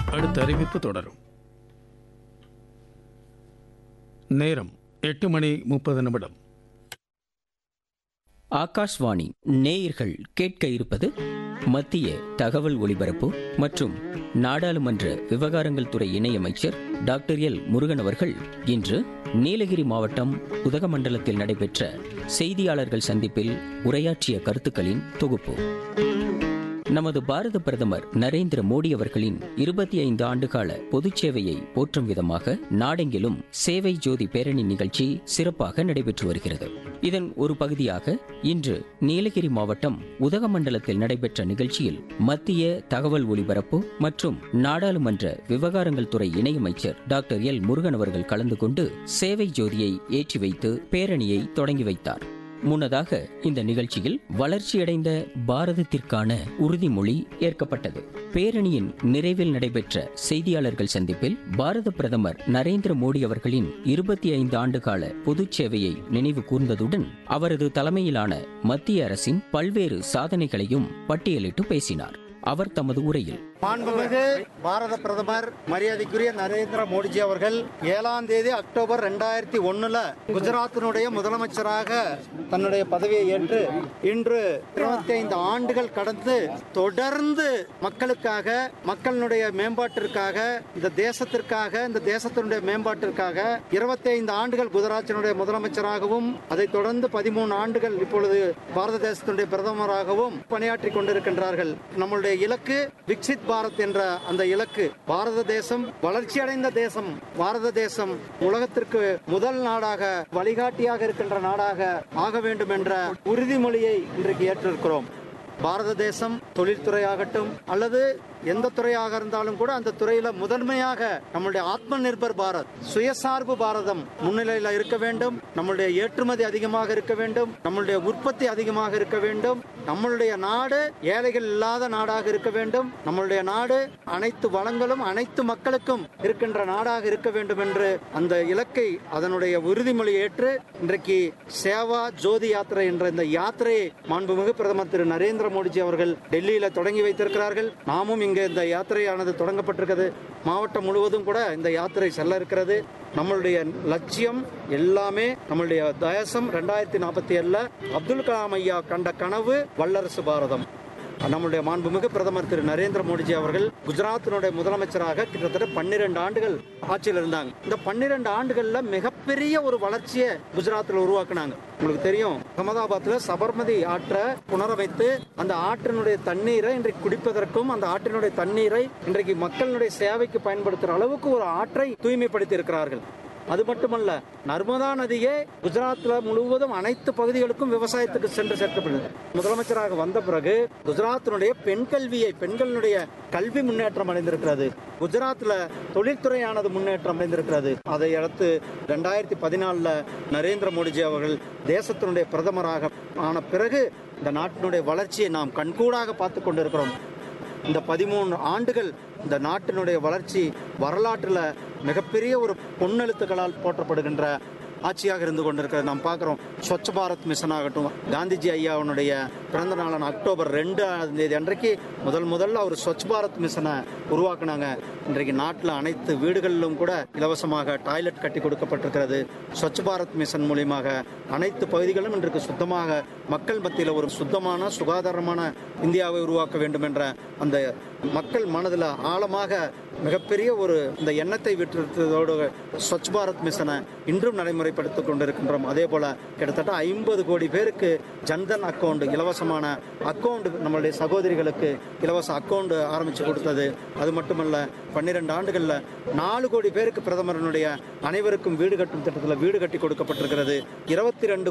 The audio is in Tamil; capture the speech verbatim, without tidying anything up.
அடுத்த அறிவிப்பு தொடரும். நேரம் எட்டு மணி முப்பது நிமிடம். ஆகாஷ்வாணி நேயர்கள் கேட்க இருப்பது மத்திய தகவல் ஒலிபரப்பு மற்றும் நாடாளுமன்ற விவகாரங்கள் துறை இணையமைச்சர் டாக்டர் எல் முருகன் அவர்கள் இன்று நீலகிரி மாவட்டம் உதகமண்டலத்தில் நடைபெற்ற செய்தியாளர்கள் சந்திப்பில் உரையாற்றிய கருத்துக்களின் தொகுப்பு. நமது பாரத பிரதமர் நரேந்திர மோடி அவர்களின் இருபத்தி ஐந்து ஆண்டுகால பொதுச் சேவையை போற்றும் விதமாக நாடெங்கிலும் சேவை ஜோதி பேரணி நிகழ்ச்சி சிறப்பாக நடைபெற்று வருகிறது. இதன் ஒரு பகுதியாக இன்று நீலகிரி மாவட்டம் உதகமண்டலத்தில் நடைபெற்ற நிகழ்ச்சியில் மத்திய தகவல் ஒலிபரப்பு மற்றும் நாடாளுமன்ற விவகாரங்கள் துறை இணையமைச்சர் டாக்டர் எல் முருகன் அவர்கள் கலந்து கொண்டு சேவை ஜோதியை ஏற்றி வைத்து பேரணியை தொடங்கி வைத்தார். முன்னதாக இந்த நிகழ்ச்சியில் வளர்ச்சியடைந்த பாரதத்திற்கான உறுதிமொழி ஏற்கப்பட்டது. பேரணியின் நிறைவில் நடைபெற்ற செய்தியாளர்கள் சந்திப்பில் பாரத பிரதமர் நரேந்திர மோடி அவர்களின் இருபத்தி ஐந்து ஆண்டுகால பொதுச் சேவையை நினைவு கூர்ந்ததுடன் அவரது தலைமையிலான மத்திய அரசின் பல்வேறு சாதனைகளையும் பட்டியலிட்டு பேசினார். அவர் தமது உரையில், மாண்புமிகு பாரத பிரதமர் மரியாதைக்குரிய நரேந்திர மோடிஜி அவர்கள் ஏழாம் தேதி அக்டோபர் ரெண்டாயிரத்தி ஒண்ணுல குஜராத்தினுடைய முதலமைச்சராக தன்னுடைய பதவியை ஏற்று இன்று இருபத்தி ஐந்து ஆண்டுகள் கடந்து தொடர்ந்து மக்களுக்காக, மக்களுடைய மேம்பாட்டிற்காக, இந்த தேசத்திற்காக, இந்த தேசத்தினுடைய மேம்பாட்டிற்காக இருபத்தி ஐந்து ஆண்டுகள் குஜராத்தினுடைய முதலமைச்சராகவும் அதைத் தொடர்ந்து பதிமூணு ஆண்டுகள் இப்பொழுது பாரத தேசத்தினுடைய பிரதமராகவும் பணியாற்றி கொண்டிருக்கின்றார்கள். நம்முடைய இலக்கு விக்சித் பாரத் என்ற அந்த இலக்கு. பாரத தேசம் வளர்ச்சியடைந்த தேசம். பாரத தேசம் உலகத்திற்கு முதல் நாடாக, வழிகாட்டியாக இருக்கின்ற நாடாக ஆக வேண்டும் என்ற உறுதிமொழியை இன்றைக்கு ஏற்றிருக்கிறோம். பாரத தேசம் தொழில்துறையாகட்டும் அல்லது எந்த துறையாக இருந்தாலும் கூட அந்த துறையில முதன்மையாக நம்மளுடைய ஆத்ம நிர்பர் பாரத், சுயசார்பு பாரதம் முன்னிலையில் இருக்க வேண்டும். நம்மளுடைய ஏற்றுமதி அதிகமாக இருக்க வேண்டும். நம்மளுடைய உற்பத்தி அதிகமாக இருக்க வேண்டும். நம்மளுடைய நாடு ஏழைகள் இல்லாத நாடாக இருக்க வேண்டும். நம்மளுடைய நாடு அனைத்து வளங்களும் அனைத்து மக்களுக்கும் இருக்கின்ற நாடாக இருக்க வேண்டும் என்று அந்த இலக்கை, அதனுடைய உறுதிமொழி ஏற்று இன்றைக்கு சேவா ஜோதி யாத்திரை என்ற இந்த யாத்திரையை மாண்புமிகு பிரதமர் திரு நரேந்திர மோடிஜி அவர்கள் டெல்லியில தொடங்கி வைத்திருக்கிறார்கள். நாமும் இங்கே இந்த யாத்திரையானது தொடங்கப்பட்டிருக்கிறது. மாவட்டம் முழுவதும் கூட இந்த யாத்திரை செல்ல இருக்கிறது. நம்மளுடைய லட்சியம் எல்லாமே, நம்மளுடைய தேசம் ரெண்டாயிரத்தி நாற்பத்தி ஏழுல அப்துல் கலாம் ஐயா கண்ட கனவு வல்லரசு பாரதம். நம்முடைய மாண்புமிகு பிரதமர் திரு நரேந்திர மோடிஜி அவர்கள் குஜராத்தினுடைய முதலமைச்சராக கிட்டத்தட்ட பன்னிரண்டு ஆண்டுகள் ஆட்சியில் இருந்தாங்க. இந்த பன்னிரண்டு ஆண்டுகள்ல மிகப்பெரிய ஒரு வளர்ச்சியை குஜராத்தில் உருவாக்குனாங்க. உங்களுக்கு தெரியும், அகமதாபாத்ல சபர்மதி ஆற்றை புனரமைத்து அந்த ஆற்றினுடைய தண்ணீரை இன்றைக்கு குடிப்பதற்கும், அந்த ஆற்றினுடைய தண்ணீரை இன்றைக்கு மக்களுடைய சேவைக்கு பயன்படுத்துகிற அளவுக்கு ஒரு ஆற்றை தூய்மைப்படுத்தி இருக்கிறார்கள். அது மட்டுமல்ல, நர்மதா நதியே குஜராத்ல முழுவதும் அனைத்து பகுதிகளுக்கும் விவசாயத்துக்கு சென்று சேர்க்கப்படுது. முதலமைச்சராக வந்த பிறகு குஜராத்தினுடைய பெண் கல்வியை, பெண்களுடைய கல்வி முன்னேற்றம் அடைந்திருக்கிறது. குஜராத்ல தொழில்துறையானது முன்னேற்றம் அடைந்திருக்கிறது. அதை அடுத்து ரெண்டாயிரத்தி பதினாலுல நரேந்திர மோடிஜி அவர்கள் தேசத்தினுடைய பிரதமராக ஆன பிறகு இந்த நாட்டினுடைய வளர்ச்சியை நாம் கண்கூடாக பார்த்து கொண்டிருக்கிறோம். இந்த பதிமூணு ஆண்டுகள் இந்த நாட்டினுடைய வளர்ச்சி வரலாற்றில் மிகப்பெரிய ஒரு பொன்னெழுத்துக்களால் போற்றப்படுகின்ற ஆட்சியாக இருந்து கொண்டிருக்கிறது. நாம் பார்க்கிறோம், ஸ்வச் பாரத் மிஷன் ஆகட்டும், காந்திஜி ஐயாவுடைய பிறந்த நாளான அக்டோபர் ரெண்டாம் தேதி அன்றைக்கு முதல் முதல்ல அவர் ஸ்வச் பாரத் மிஷனை உருவாக்குனாங்க. இன்றைக்கு நாட்டில் அனைத்து வீடுகளிலும் கூட இலவசமாக டாய்லெட் கட்டி கொடுக்கப்பட்டிருக்கிறது. ஸ்வச் பாரத் மிஷன் மூலியமாக அனைத்து பகுதிகளும் இன்றைக்கு சுத்தமாக, மக்கள் மத்தியில் ஒரு சுத்தமான சுகாதாரமான இந்தியாவை உருவாக்க வேண்டும் என்ற அந்த மக்கள் மனதில் ஆழமாக மிகப்பெரிய ஒரு இந்த எண்ணத்தை விட்டுத்தோடு ஸ்வச் பாரத் மிஷனை இன்றும் நடைமுறைப்படுத்திக் கொண்டிருக்கின்றோம். அதே போல கிட்டத்தட்ட ஐம்பது கோடி பேருக்கு ஜன்தன் அக்கௌண்ட், இலவசமான அக்கௌண்ட் நம்மளுடைய சகோதரிகளுக்கு இலவச அக்கௌண்ட் ஆரம்பிச்சு கொடுத்தது. அது மட்டுமல்ல, பன்னிரண்டு ஆண்டுகள்ல நாலு கோடி பேருக்கு பிரதமரனுடைய அனைவருக்கும் வீடு கட்டும் திட்டத்தில் வீடு கட்டி கொடுக்கப்பட்டிருக்கிறது. இருபத்தி ரெண்டு